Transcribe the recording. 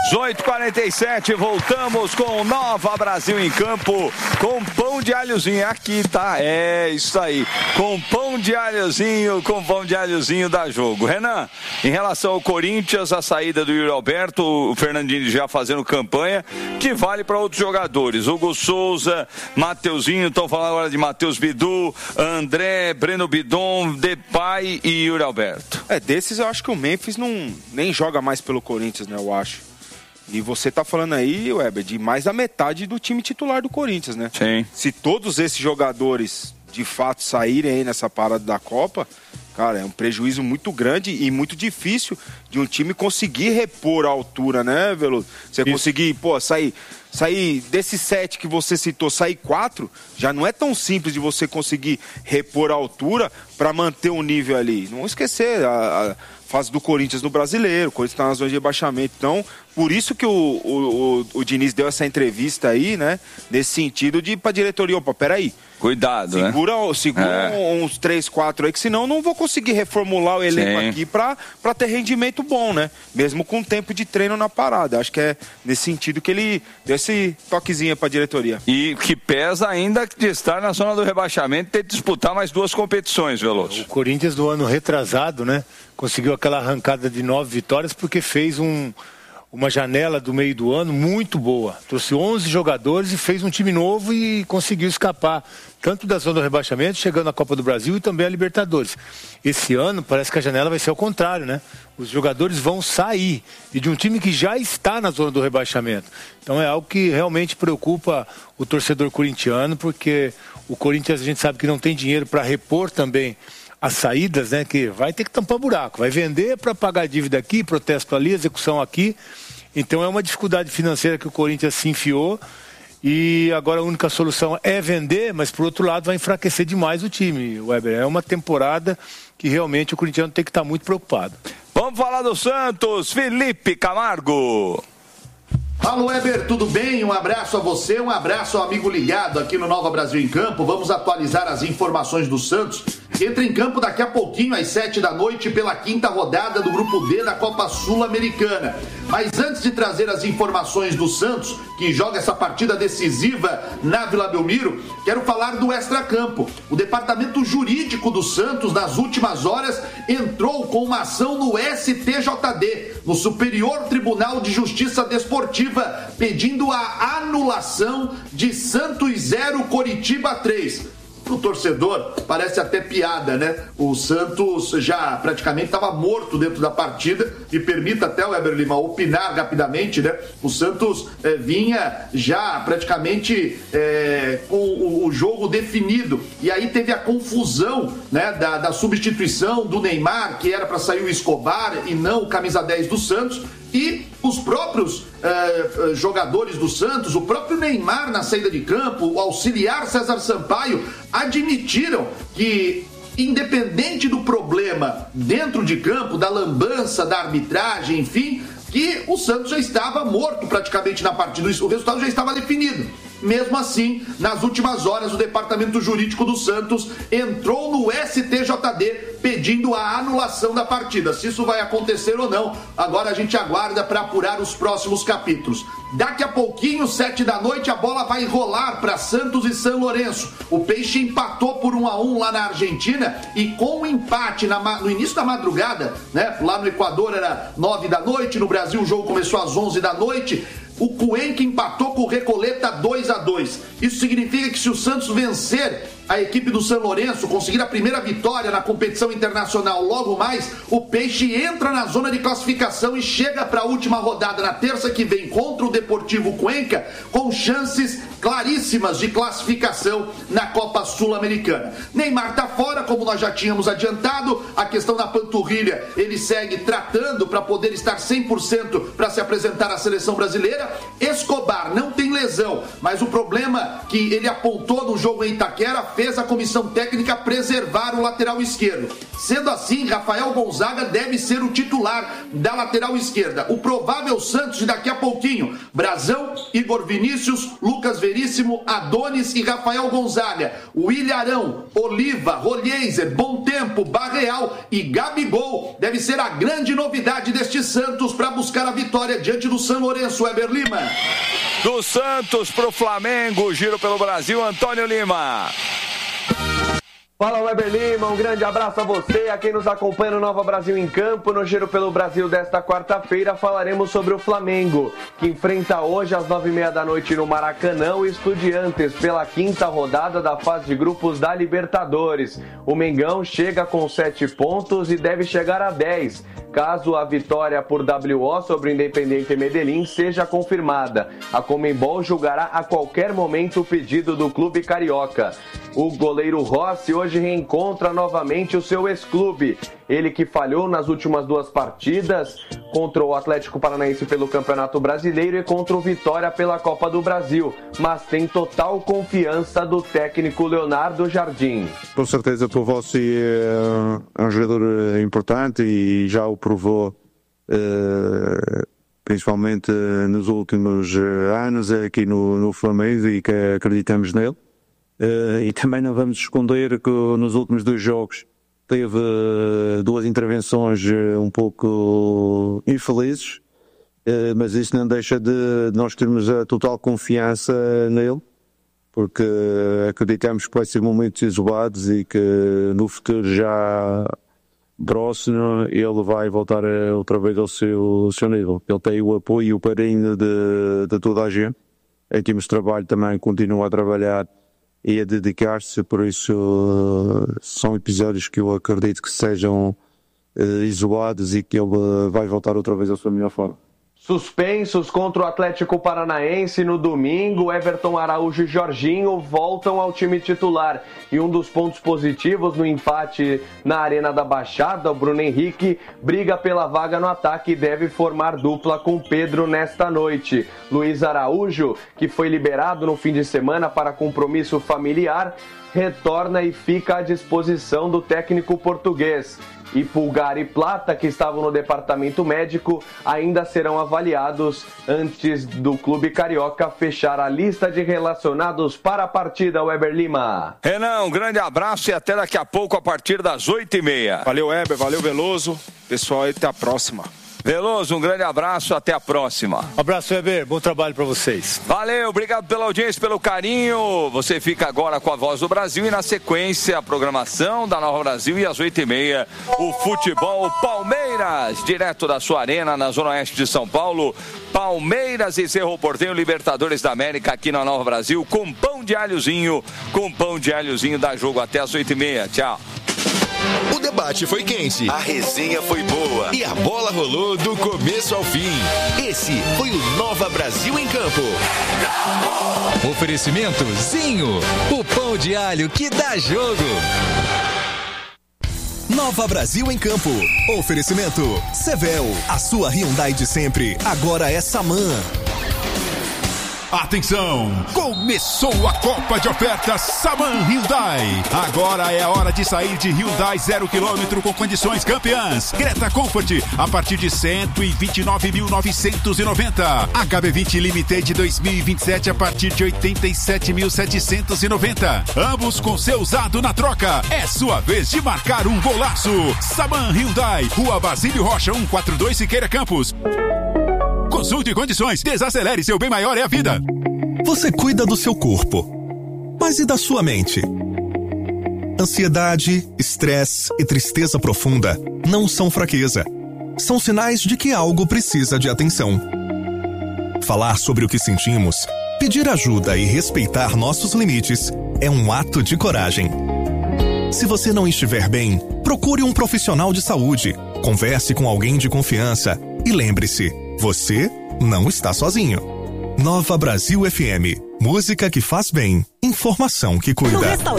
18h47, voltamos com Nova Brasil em Campo, com pão de alhozinho, aqui tá, isso aí, com pão de alhozinho dá jogo. Renan, em relação ao Corinthians, a saída do Yuri Alberto, o Fernandinho já fazendo campanha, que vale para outros jogadores, Hugo Souza, Mateuzinho, estão falando agora de Matheus Bidu, André, Breno Bidon, Depay e Yuri Alberto. Desses eu acho que o Memphis nem joga mais pelo Corinthians, né, eu acho. E você tá falando aí, Weber, de mais da metade do time titular do Corinthians, né? Sim. Se todos esses jogadores, de fato, saírem aí nessa parada da Copa, cara, é um prejuízo muito grande e muito difícil de um time conseguir repor a altura, né, Veloso? Você conseguir, sair desses 7 que você citou, sair 4, já não é tão simples de você conseguir repor a altura para manter um nível ali. Não esquecer a fase do Corinthians no Brasileiro, o Corinthians está na zona de rebaixamento. Então, por isso que o Diniz deu essa entrevista aí, né? Nesse sentido de ir pra diretoria, opa, peraí. Cuidado, segura uns 3, 4 aí, que senão eu não vou conseguir reformular o elenco aqui pra ter rendimento bom, né? Mesmo com tempo de treino na parada. Acho que é nesse sentido que ele deu esse toquezinho pra diretoria. E que pesa ainda de estar na zona do rebaixamento e ter que disputar mais 2 competições, Veloso. O Corinthians do ano retrasado, né? Conseguiu aquela arrancada de 9 vitórias porque fez uma janela do meio do ano muito boa. Trouxe 11 jogadores e fez um time novo e conseguiu escapar tanto da zona do rebaixamento, chegando à Copa do Brasil e também à Libertadores. Esse ano parece que a janela vai ser ao contrário, né? Os jogadores vão sair e de um time que já está na zona do rebaixamento. Então é algo que realmente preocupa o torcedor corintiano, porque o Corinthians a gente sabe que não tem dinheiro para repor também as saídas, né, que vai ter que tampar buraco, vai vender para pagar dívida aqui, protesto ali, execução aqui. Então é uma dificuldade financeira que o Corinthians se enfiou e agora a única solução é vender, mas por outro lado vai enfraquecer demais o time, Weber. É uma temporada que realmente o corintiano tem que estar muito preocupado. Vamos falar do Santos, Felipe Camargo. Alô, Weber, tudo bem? Um abraço a você, um abraço ao amigo ligado aqui no Nova Brasil em Campo. Vamos atualizar as informações do Santos. Entra em campo daqui a pouquinho, às 7 da noite, pela 5ª rodada do Grupo D da Copa Sul-Americana. Mas antes de trazer as informações do Santos, que joga essa partida decisiva na Vila Belmiro, quero falar do extracampo. O departamento jurídico do Santos, nas últimas horas, entrou com uma ação no STJD, no Superior Tribunal de Justiça Desportiva, pedindo a anulação de Santos 0, Coritiba 3. O torcedor parece até piada, né? O Santos já praticamente estava morto dentro da partida. Me permita até o Weber Lima opinar rapidamente, né? O Santos vinha já praticamente com o jogo definido. E aí teve a confusão, né, da substituição do Neymar, que era para sair o Escobar e não o camisa 10 do Santos. E os próprios jogadores do Santos, o próprio Neymar na saída de campo, o auxiliar César Sampaio, admitiram que, independente do problema dentro de campo, da lambança, da arbitragem, enfim, que o Santos já estava morto praticamente na partida, o resultado já estava definido. Mesmo assim, nas últimas horas, o departamento jurídico do Santos entrou no STJD pedindo a anulação da partida. Se isso vai acontecer ou não, agora a gente aguarda para apurar os próximos capítulos. Daqui a pouquinho, 7 da noite, a bola vai rolar para Santos e São Lourenço. O Peixe empatou por 1-1 lá na Argentina e com o empate no início da madrugada, né? Lá no Equador era 9 da noite, no Brasil o jogo começou às 11 da noite. O Cuenca empatou com o Recoleta 2-2. Isso significa que se o Santos vencer a equipe do São Lourenço, conseguir a primeira vitória na competição internacional logo mais, o Peixe entra na zona de classificação e chega para a última rodada na terça que vem contra o Deportivo Cuenca com chances claríssimas de classificação na Copa Sul-Americana. Neymar tá fora, como nós já tínhamos adiantado. A questão da panturrilha ele segue tratando para poder estar 100% para se apresentar à seleção brasileira. Escobar não tem lesão, mas o problema que ele apontou no jogo em Itaquera fez a comissão técnica preservar o lateral esquerdo. Sendo assim, Rafael Gonzaga deve ser o titular da lateral esquerda. O provável Santos de daqui a pouquinho: Brazão, Igor Vinícius, Lucas Veríssimo, Adonis e Rafael Gonzaga. O Ilharão, Oliva, Rolheiser, Bom Tempo, Barreal e Gabigol deve ser a grande novidade deste Santos para buscar a vitória diante do São Lourenço. Weber Lima. Do Santos pro Flamengo, giro pelo Brasil, Antônio Lima. Fala, Weber Lima, um grande abraço a você, a quem nos acompanha no Nova Brasil em Campo. No Giro pelo Brasil desta quarta-feira falaremos sobre o Flamengo, que enfrenta hoje às 9h30 da noite no Maracanã o Estudiantes pela 5ª rodada da fase de grupos da Libertadores. O Mengão chega com 7 pontos e deve chegar a 10, caso a vitória por WO sobre o Independiente Medellín seja confirmada. A Conmebol julgará a qualquer momento o pedido do clube carioca. O goleiro Rossi hoje reencontra novamente o seu ex-clube. Ele que falhou nas últimas 2 partidas contra o Atlético Paranaense pelo Campeonato Brasileiro e contra o Vitória pela Copa do Brasil, mas tem total confiança do técnico Leonardo Jardim. Com certeza o Rossi é um jogador importante e já o provou principalmente nos últimos anos aqui no Flamengo, e que acreditamos nele. E também não vamos esconder que nos últimos 2 jogos teve 2 intervenções um pouco infelizes, mas isso não deixa de nós termos a total confiança nele, porque acreditamos que vai ser momentos isolados e que no futuro já próximo ele vai voltar outra vez ao seu nível. Ele tem o apoio e o carinho de toda a gente. Em termos de trabalho também continua a trabalhar e a dedicar-se, por isso são episódios que eu acredito que sejam isolados e que ele vai voltar outra vez à sua melhor forma. Suspensos contra o Atlético Paranaense no domingo, Everton Araújo e Jorginho voltam ao time titular. E um dos pontos positivos no empate na Arena da Baixada, o Bruno Henrique briga pela vaga no ataque e deve formar dupla com Pedro nesta noite. Luiz Araújo, que foi liberado no fim de semana para compromisso familiar, retorna e fica à disposição do técnico português. E Pulgar e Plata, que estavam no departamento médico, ainda serão avaliados antes do clube carioca fechar a lista de relacionados para a partida. Weber Lima. Renan, um grande abraço e até daqui a pouco a partir das 8h30. Valeu, Weber, valeu, Veloso. Pessoal, até a próxima. Veloso, um grande abraço, até a próxima. Abraço, Weber, bom trabalho para vocês. Valeu, obrigado pela audiência, pelo carinho. Você fica agora com a Voz do Brasil e na sequência a programação da Nova Brasil e às 8h30 o futebol Palmeiras, direto da sua arena na Zona Oeste de São Paulo. Palmeiras e Cerro Porteño, Libertadores da América aqui na Nova Brasil com pão de alhozinho, dá jogo até às 8h30. Tchau. O debate foi quente, a resenha foi boa e a bola rolou do começo ao fim. Esse foi o Nova Brasil em Campo. Oferecimento Zinho, o pão de alho que dá jogo. Nova Brasil em Campo. Oferecimento Sevel, a sua Hyundai de sempre, agora é Saman. Atenção! Começou a Copa de Ofertas Saman Hyundai. Agora é a hora de sair de Hyundai 0 km com condições campeãs. Creta Comfort a partir de 129.990. HB20 Limited 2027 a partir de 87.790. Ambos com seu usado na troca. É sua vez de marcar um golaço. Saman Hyundai, Rua Basílio Rocha 142 Siqueira Campos. Consulte condições, desacelere, seu bem maior é a vida. Você cuida do seu corpo, mas e da sua mente? Ansiedade, estresse e tristeza profunda não são fraqueza. São sinais de que algo precisa de atenção. Falar sobre o que sentimos, pedir ajuda e respeitar nossos limites é um ato de coragem. Se você não estiver bem, procure um profissional de saúde, converse com alguém de confiança e lembre-se, você não está sozinho. Nova Brasil FM. Música que faz bem. Informação que cuida.